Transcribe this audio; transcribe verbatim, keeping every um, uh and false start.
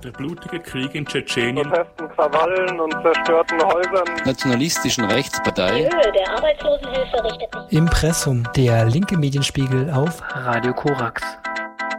Der blutige Krieg in Tschetschenien. Protesten, Krawallen und zerstörten Häusern. Nationalistischen Rechtspartei. Die Höhe der Arbeitslosenhilfe richtet sich. Impressum, der linke Medienspiegel auf Radio Korax.